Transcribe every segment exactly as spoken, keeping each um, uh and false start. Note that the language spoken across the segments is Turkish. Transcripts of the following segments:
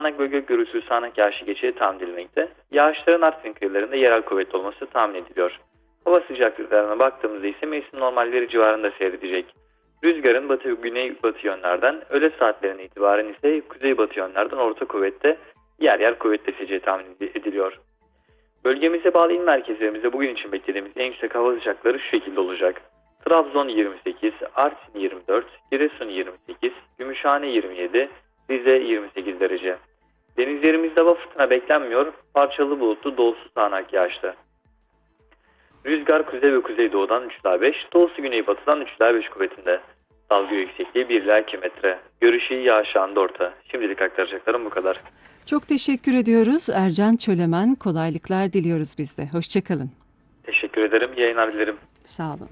sağanak ve gök gürültülü sağanak yağışı geçeceği tahmin edilmekte. Yağışların Artvin kıyılarında yerel kuvvetli olması tahmin ediliyor. Hava sıcaklıklarına baktığımızda ise mevsim normalleri civarında seyredecek. Rüzgarın batı ve güney-batı yönlerden, öğle saatlerine itibaren ise kuzey-batı yönlerden orta kuvvette, yer yer kuvvetli eseceği tahmin ediliyor. Bölgemize bağlı il merkezlerimizde bugün için beklediğimiz en yüksek hava sıcaklıkları şu şekilde olacak. Trabzon yirmi sekiz, Artvin yirmi dört, Giresun yirmi sekiz, Gümüşhane yirmi yedi, Rize yirmi sekiz derece. Denizlerimizde hava fırtına beklenmiyor, parçalı bulutlu doğusu sağanak yağışlı. Rüzgar kuzey ve kuzeydoğudan üç ila beş, doğusu güneybatıdan üç ila beş kuvvetinde. Dalga yüksekliği bir ila iki metre. Görüş iyi, yağış anında orta. Şimdilik aktaracaklarım bu kadar. Çok teşekkür ediyoruz. Ercan Çölemen, kolaylıklar diliyoruz biz de. Hoşçakalın. Teşekkür ederim. Yayınlar dilerim. Sağ olun.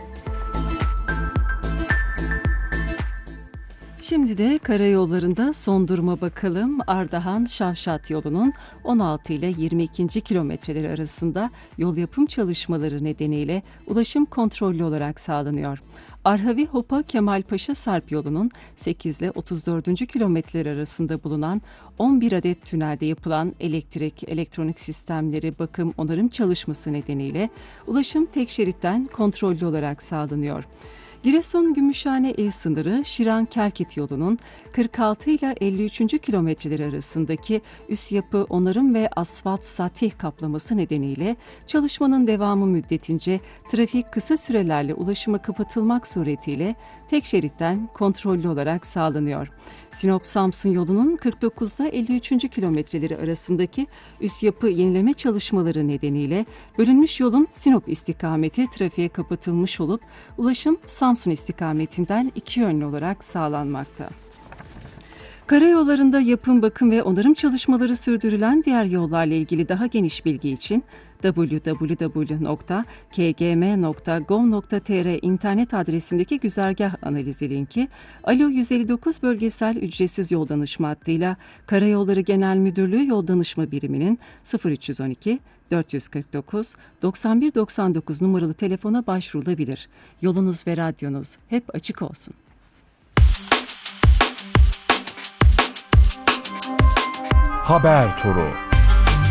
Şimdi de karayollarında son duruma bakalım. Ardahan-Şavşat yolunun on altı ile yirmi ikinci kilometreleri arasında yol yapım çalışmaları nedeniyle ulaşım kontrollü olarak sağlanıyor. Arhavi-Hopa Kemalpaşa Sarp yolunun sekiz ile otuz dördüncü kilometreleri arasında bulunan on bir adet tünelde yapılan elektrik, elektronik sistemleri bakım, onarım çalışması nedeniyle ulaşım tek şeritten kontrollü olarak sağlanıyor. Giresun-Gümüşhane il sınırı Şiran-Kelkit yolunun kırk altı ile elli üçüncü kilometreleri arasındaki üst yapı onarım ve asfalt satih kaplaması nedeniyle çalışmanın devamı müddetince trafik kısa sürelerle ulaşıma kapatılmak suretiyle tek şeritten kontrollü olarak sağlanıyor. Sinop-Samsun yolunun kırk dokuz ile elli üçüncü kilometreleri arasındaki üst yapı yenileme çalışmaları nedeniyle bölünmüş yolun Sinop istikameti trafiğe kapatılmış olup ulaşım Samsun istikametinden iki yönlü olarak sağlanmakta. Karayollarında yapım, bakım ve onarım çalışmaları sürdürülen diğer yollarla ilgili daha geniş bilgi için double-u double-u double-u nokta k g m nokta gov nokta t r internet adresindeki güzergah analizi linki, Alo yüz elli dokuz bölgesel ücretsiz yol danışma hattıyla Karayolları Genel Müdürlüğü Yol Danışma Biriminin sıfır üç on iki dört yüz kırk dokuz doksan bir doksan dokuz numaralı telefona başvurulabilir. Yolunuz ve radyonuz hep açık olsun. Haber Turu.